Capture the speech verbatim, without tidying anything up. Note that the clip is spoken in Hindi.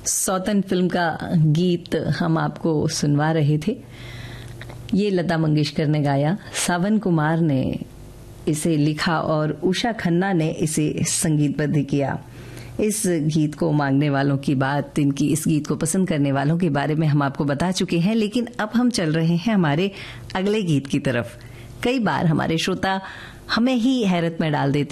सौतन फिल्म का गीत हम आपको सुनवा रहे थे। ये लता मंगेशकर ने गाया, सावन कुमार ने इसे लिखा और उषा खन्ना ने इसे संगीतबद्ध किया। इस गीत को मांगने वालों की बात, इनकी इस गीत को पसंद करने वालों के बारे में हम आपको बता चुके हैं, लेकिन अब हम चल रहे हैं हमारे अगले गीत की तरफ। कई बार हमारे श्रोता हमें ही हैरत में डाल देते